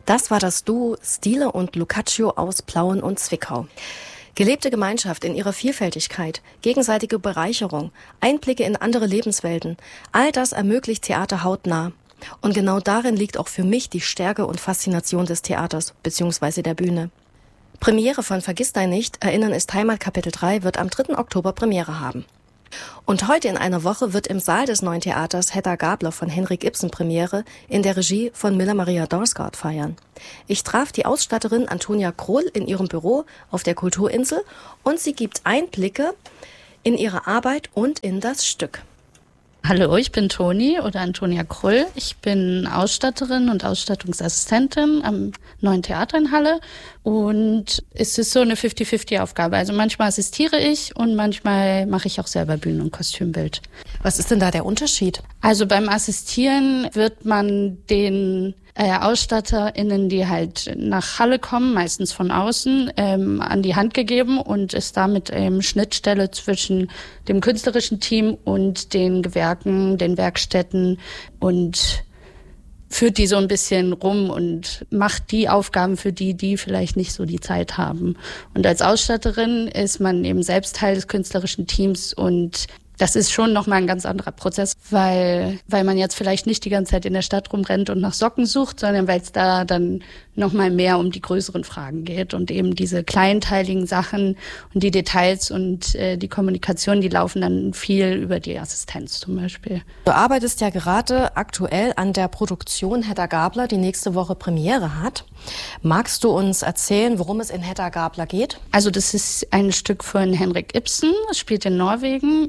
Das war das Duo Stile und Lucaccio aus Plauen und Zwickau. Gelebte Gemeinschaft in ihrer Vielfältigkeit, gegenseitige Bereicherung, Einblicke in andere Lebenswelten, all das ermöglicht Theater hautnah. Und genau darin liegt auch für mich die Stärke und Faszination des Theaters bzw. der Bühne. Premiere von Vergiss dein nicht, Erinnern ist Heimat Kapitel 3 wird am 3. Oktober Premiere haben. Und heute in einer Woche wird im Saal des Neuen Theaters Hedda Gabler von Henrik Ibsen Premiere in der Regie von Milla Maria Dorsgaard feiern. Ich traf die Ausstatterin Antonia Kroll in ihrem Büro auf der Kulturinsel und sie gibt Einblicke in ihre Arbeit und in das Stück. Hallo, ich bin Toni oder Antonia Krull. Ich bin Ausstatterin und Ausstattungsassistentin am Neuen Theater in Halle und es ist so eine 50-50-Aufgabe. Also manchmal assistiere ich und manchmal mache ich auch selber Bühnen- und Kostümbild. Was ist denn da der Unterschied? Also beim Assistieren wird man den AusstatterInnen, die halt nach Halle kommen, meistens von außen, an die Hand gegeben und ist damit Schnittstelle zwischen dem künstlerischen Team und den Gewerken, den Werkstätten und führt die so ein bisschen rum und macht die Aufgaben für die vielleicht nicht so die Zeit haben. Und als Ausstatterin ist man eben selbst Teil des künstlerischen Teams und das ist schon nochmal ein ganz anderer Prozess, weil man jetzt vielleicht nicht die ganze Zeit in der Stadt rumrennt und nach Socken sucht, sondern weil es da dann nochmal mehr um die größeren Fragen geht und eben diese kleinteiligen Sachen und die Details und die Kommunikation, die laufen dann viel über die Assistenz zum Beispiel. Du arbeitest ja gerade aktuell an der Produktion Hedda Gabler, die nächste Woche Premiere hat. Magst du uns erzählen, worum es in Hedda Gabler geht? Also das ist ein Stück von Henrik Ibsen, es spielt in Norwegen,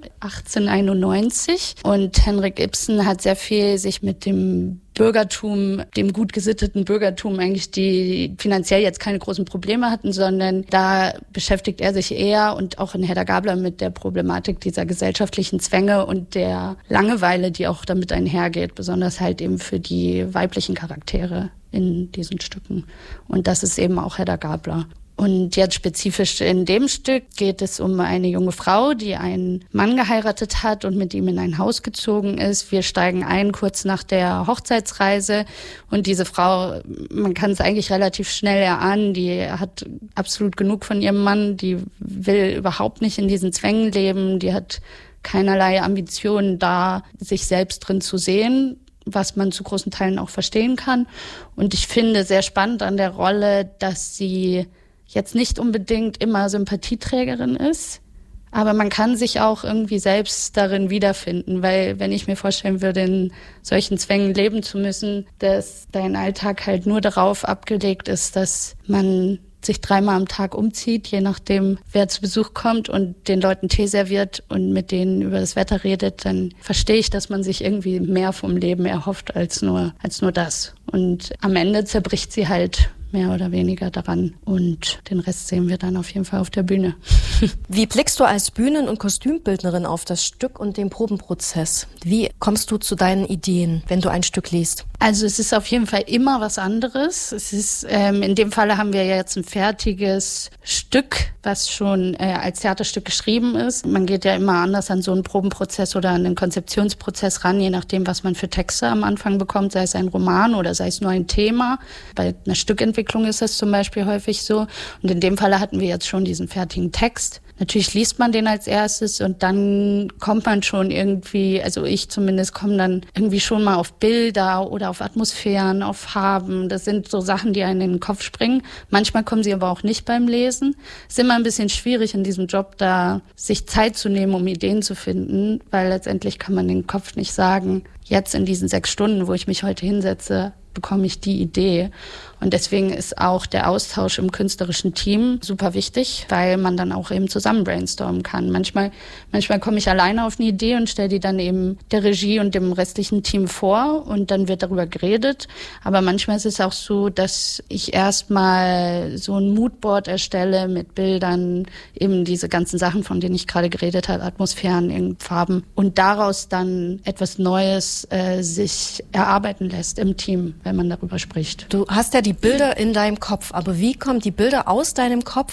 1891 und Henrik Ibsen hat sehr viel sich mit dem Bürgertum, dem gut gesitteten Bürgertum eigentlich, die finanziell jetzt keine großen Probleme hatten, sondern da beschäftigt er sich eher und auch in Hedda Gabler mit der Problematik dieser gesellschaftlichen Zwänge und der Langeweile, die auch damit einhergeht, besonders halt eben für die weiblichen Charaktere in diesen Stücken. Und das ist eben auch Hedda Gabler. Und jetzt spezifisch in dem Stück geht es um eine junge Frau, die einen Mann geheiratet hat und mit ihm in ein Haus gezogen ist. Wir steigen ein kurz nach der Hochzeitsreise und diese Frau, man kann es eigentlich relativ schnell erahnen, die hat absolut genug von ihrem Mann, die will überhaupt nicht in diesen Zwängen leben, die hat keinerlei Ambitionen da, sich selbst drin zu sehen, was man zu großen Teilen auch verstehen kann. Und ich finde sehr spannend an der Rolle, dass sie jetzt nicht unbedingt immer Sympathieträgerin ist, aber man kann sich auch irgendwie selbst darin wiederfinden, weil wenn ich mir vorstellen würde, in solchen Zwängen leben zu müssen, dass dein Alltag halt nur darauf abgelegt ist, dass man sich 3-mal am Tag umzieht, je nachdem, wer zu Besuch kommt und den Leuten Tee serviert und mit denen über das Wetter redet, dann verstehe ich, dass man sich irgendwie mehr vom Leben erhofft als nur das. Und am Ende zerbricht sie halt mehr oder weniger daran. Und den Rest sehen wir dann auf jeden Fall auf der Bühne. Wie blickst du als Bühnen- und Kostümbildnerin auf das Stück und den Probenprozess? Wie kommst du zu deinen Ideen, wenn du ein Stück liest? Also es ist auf jeden Fall immer was anderes. Es ist in dem Falle haben wir ja jetzt ein fertiges Stück, was schon als Theaterstück geschrieben ist. Man geht ja immer anders an so einen Probenprozess oder an den Konzeptionsprozess ran, je nachdem, was man für Texte am Anfang bekommt, sei es ein Roman oder sei es nur ein Thema. Bei einer Stückentwicklung ist das zum Beispiel häufig so. Und in dem Falle hatten wir jetzt schon diesen fertigen Text. Natürlich liest man den als erstes und dann kommt man schon irgendwie, also ich zumindest komme dann irgendwie schon mal auf Bilder oder auf Atmosphären, auf Farben. Das sind so Sachen, die einem in den Kopf springen. Manchmal kommen sie aber auch nicht beim Lesen. Es ist immer ein bisschen schwierig in diesem Job, da sich Zeit zu nehmen, um Ideen zu finden, weil letztendlich kann man den Kopf nicht sagen, jetzt in diesen 6 Stunden, wo ich mich heute hinsetze, bekomme ich die Idee. Und deswegen ist auch der Austausch im künstlerischen Team super wichtig, weil man dann auch eben zusammen brainstormen kann. Manchmal komme ich alleine auf eine Idee und stelle die dann eben der Regie und dem restlichen Team vor und dann wird darüber geredet. Aber manchmal ist es auch so, dass ich erstmal so ein Moodboard erstelle mit Bildern, eben diese ganzen Sachen, von denen ich gerade geredet habe, Atmosphären, Farben und daraus dann etwas Neues sich erarbeiten lässt im Team, wenn man darüber spricht. Du hast ja die Bilder in deinem Kopf, aber wie kommen die Bilder aus deinem Kopf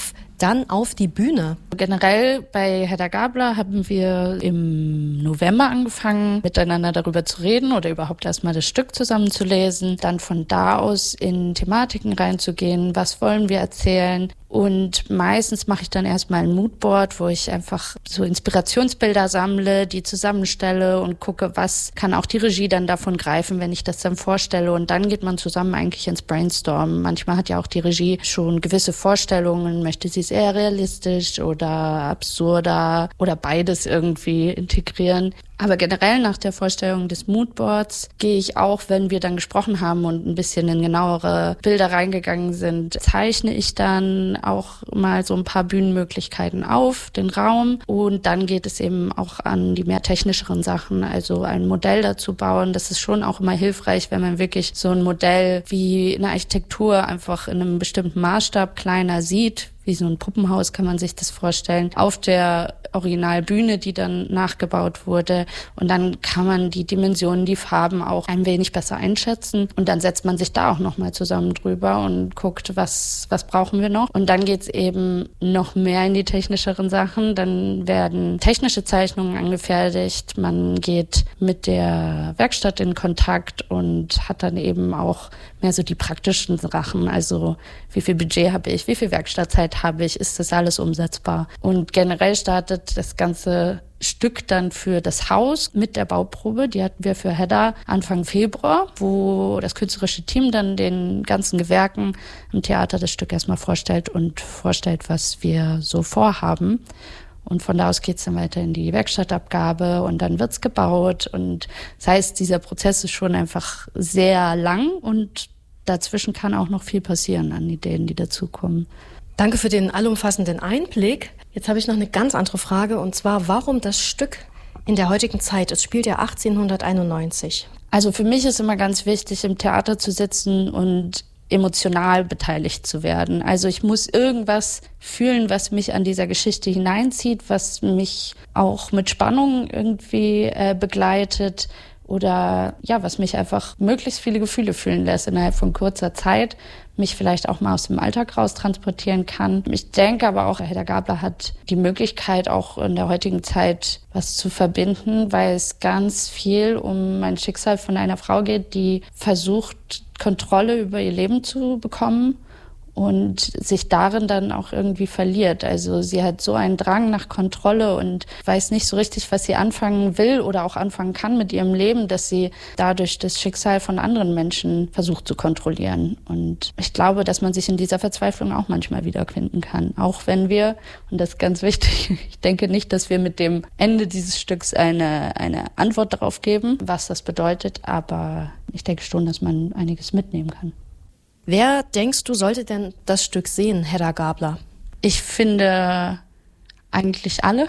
dann auf die Bühne? Generell bei Hedda Gabler haben wir im November angefangen, miteinander darüber zu reden oder überhaupt erstmal das Stück zusammen zu lesen. Dann von da aus in Thematiken reinzugehen. Was wollen wir erzählen? Und meistens mache ich dann erstmal ein Moodboard, wo ich einfach so Inspirationsbilder sammle, die zusammenstelle und gucke, was kann auch die Regie dann davon greifen, wenn ich das dann vorstelle. Und dann geht man zusammen eigentlich ins Brainstormen. Manchmal hat ja auch die Regie schon gewisse Vorstellungen, möchte sie es eher realistisch oder absurder oder beides irgendwie integrieren. Aber generell nach der Vorstellung des Moodboards gehe ich auch, wenn wir dann gesprochen haben und ein bisschen in genauere Bilder reingegangen sind, zeichne ich dann auch mal so ein paar Bühnenmöglichkeiten auf, den Raum. Und dann geht es eben auch an die mehr technischeren Sachen, also ein Modell dazu bauen. Das ist schon auch immer hilfreich, wenn man wirklich so ein Modell wie eine Architektur einfach in einem bestimmten Maßstab kleiner sieht. Wie so ein Puppenhaus kann man sich das vorstellen, auf der Originalbühne, die dann nachgebaut wurde. Und dann kann man die Dimensionen, die Farben auch ein wenig besser einschätzen. Und dann setzt man sich da auch nochmal zusammen drüber und guckt, was brauchen wir noch. Und dann geht's eben noch mehr in die technischeren Sachen. Dann werden technische Zeichnungen angefertigt. Man geht mit der Werkstatt in Kontakt und hat dann eben auch mehr so die praktischen Sachen. Also wie viel Budget habe ich, wie viel Werkstattzeit habe ich, ist das alles umsetzbar? Und generell startet das ganze Stück dann für das Haus mit der Bauprobe. Die hatten wir für Hedda Anfang Februar, wo das künstlerische Team dann den ganzen Gewerken im Theater das Stück erstmal vorstellt, was wir so vorhaben. Und von da aus geht's dann weiter in die Werkstattabgabe und dann wird's gebaut. Und das heißt, dieser Prozess ist schon einfach sehr lang und dazwischen kann auch noch viel passieren an Ideen, die dazukommen. Danke für den allumfassenden Einblick. Jetzt habe ich noch eine ganz andere Frage, und zwar, warum das Stück in der heutigen Zeit? Es spielt ja 1891. Also für mich ist immer ganz wichtig, im Theater zu sitzen und emotional beteiligt zu werden. Also ich muss irgendwas fühlen, was mich an dieser Geschichte hineinzieht, was mich auch mit Spannung irgendwie begleitet oder ja, was mich einfach möglichst viele Gefühle fühlen lässt innerhalb von kurzer Zeit, mich vielleicht auch mal aus dem Alltag raus transportieren kann. Ich denke aber auch, Hedda Gabler hat die Möglichkeit, auch in der heutigen Zeit was zu verbinden, weil es ganz viel um ein Schicksal von einer Frau geht, die versucht, Kontrolle über ihr Leben zu bekommen und sich darin dann auch irgendwie verliert. Also sie hat so einen Drang nach Kontrolle und weiß nicht so richtig, was sie anfangen will oder auch anfangen kann mit ihrem Leben, dass sie dadurch das Schicksal von anderen Menschen versucht zu kontrollieren. Und ich glaube, dass man sich in dieser Verzweiflung auch manchmal wiederfinden kann. Auch wenn wir, und das ist ganz wichtig, ich denke nicht, dass wir mit dem Ende dieses Stücks eine Antwort darauf geben, was das bedeutet, aber ich denke schon, dass man einiges mitnehmen kann. Wer, denkst du, sollte denn das Stück sehen, Hedda Gabler? Ich finde eigentlich alle.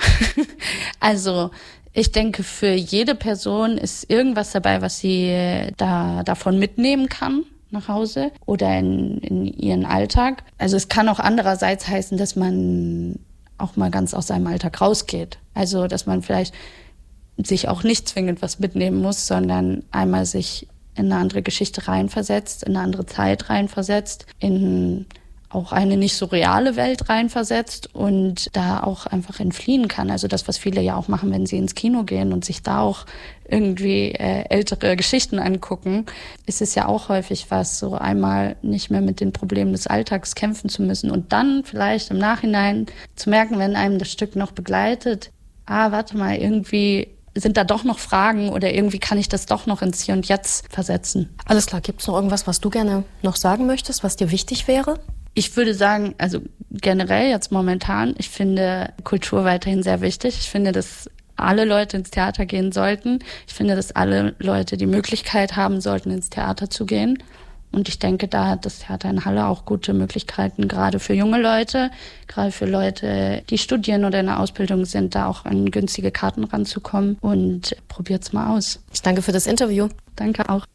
Also ich denke, für jede Person ist irgendwas dabei, was sie davon mitnehmen kann nach Hause oder in ihren Alltag. Also es kann auch andererseits heißen, dass man auch mal ganz aus seinem Alltag rausgeht. Also dass man vielleicht sich auch nicht zwingend was mitnehmen muss, sondern einmal sich in eine andere Geschichte reinversetzt, in eine andere Zeit reinversetzt, in auch eine nicht so reale Welt reinversetzt und da auch einfach entfliehen kann. Also das, was viele ja auch machen, wenn sie ins Kino gehen und sich da auch irgendwie ältere Geschichten angucken, ist es ja auch häufig was, so einmal nicht mehr mit den Problemen des Alltags kämpfen zu müssen und dann vielleicht im Nachhinein zu merken, wenn einem das Stück noch begleitet, warte mal, irgendwie sind da doch noch Fragen oder irgendwie kann ich das doch noch ins Hier und Jetzt versetzen. Alles klar, gibt es noch irgendwas, was du gerne noch sagen möchtest, was dir wichtig wäre? Ich würde sagen, also generell jetzt momentan, ich finde Kultur weiterhin sehr wichtig. Ich finde, dass alle Leute ins Theater gehen sollten. Ich finde, dass alle Leute die Möglichkeit haben sollten, ins Theater zu gehen. Und ich denke, da hat das Theater in Halle auch gute Möglichkeiten, gerade für junge Leute, gerade für Leute, die studieren oder in der Ausbildung sind, da auch an günstige Karten ranzukommen. Und probiert's mal aus. Ich danke für das Interview. Danke auch.